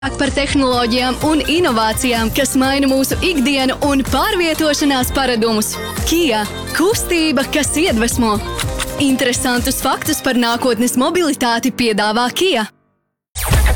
Par tehnoloģijām un inovācijām, kas maina mūsu ikdienu un pārvietošanās paradumus. Kia – kustība, kas iedvesmo. Interesantus faktus par nākotnes mobilitāti piedāvā Kia.